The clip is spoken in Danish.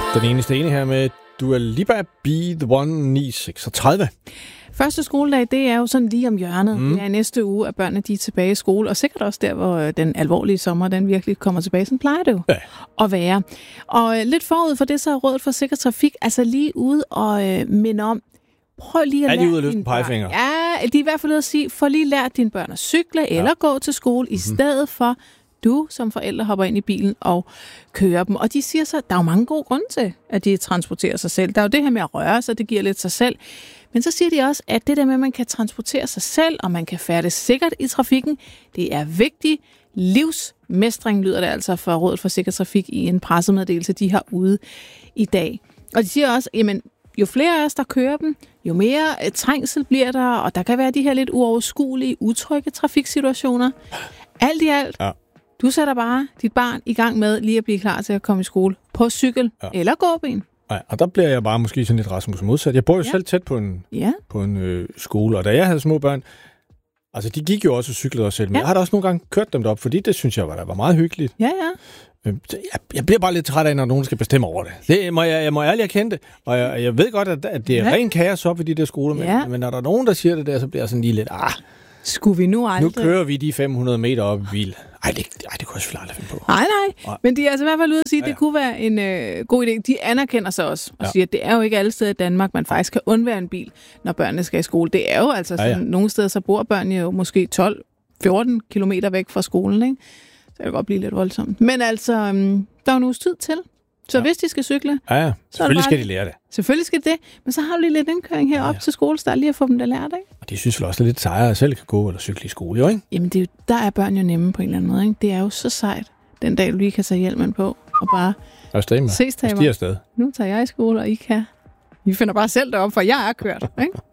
Den eneste ene her med Dua Lipa, Be The One 936. Første skoledag, det er jo sådan lige om hjørnet. Det er næste uge, at børnene de er tilbage i skole, og sikkert også der, hvor den alvorlige sommer, den virkelig kommer tilbage. Sådan plejer det jo at være. Og lidt forud for det, så er Rådet for Sikker Trafik altså lige ude og minde om, prøv lige at lære dine børn. Ja, de er i hvert fald ude at sige, få lige lært dine børn at cykle eller gå til skole, i stedet for du som forældre hopper ind i bilen og kører dem. Og de siger så, der er jo mange gode grunde til, at de transporterer sig selv. Der er jo det her med at røre sig, det giver lidt sig selv. Men så siger de også, at det der med, at man kan transportere sig selv, og man kan færdes sikkert i trafikken, det er vigtigt. Livsmestring lyder det altså for Rådet for Sikker Trafik i en pressemeddelelse, de har ude i dag. Og de siger også, jamen, jo flere af os, der kører dem, jo mere trængsel bliver der, og der kan være de her lidt uoverskuelige, utrygge trafiksituationer. Alt i alt, du sætter bare dit barn i gang med lige at blive klar til at komme i skole på cykel eller gåben. Nej, og der bliver jeg bare måske sådan lidt Rasmus modsat. Jeg bor jo selv tæt på en skole, og da jeg havde små børn, altså de gik jo også og cyklede også selv, men jeg har da også nogle gange kørt dem derop, fordi det synes jeg var meget hyggeligt. Ja. Jeg bliver bare lidt træt af, når nogen skal bestemme over det. Jeg må ærligt erkende det, og jeg ved godt, at det er ren kaos op i de der skoler, men når der er nogen, der siger det der, så bliver jeg sådan lige lidt, skulle vi nu aldrig? Nu kører vi de 500 meter op i bil. Ej, det kunne jeg selvfølgelig aldrig finde på. Nej. Men de er altså i hvert fald ude at sige, at det kunne være en god idé. De anerkender sig også og siger, at det er jo ikke alle steder i Danmark, man faktisk kan undvære en bil, når børnene skal i skole. Det er jo altså sådan, nogle steder, så bor børnene jo måske 12-14 kilometer væk fra skolen, ikke? Så det kan godt blive lidt voldsomt. Men altså, der er jo en uges tid til. Så hvis de skal cykle... Ja, selvfølgelig skal de lære det. Selvfølgelig skal det, men så har du lige lidt indkøring herop til skolestart, lige at få dem der lært, ikke? Og de synes vel også, det er lidt sejere, at selv kan gå eller cykle i skole, jo, ikke? Jamen, der er børn jo nemme på en eller anden måde, ikke? Det er jo så sejt, den dag du lige kan tage hjelmen på, og bare ses taber. Nu tager jeg i skole, og I finder bare selv derop, for jeg er kørt, ikke?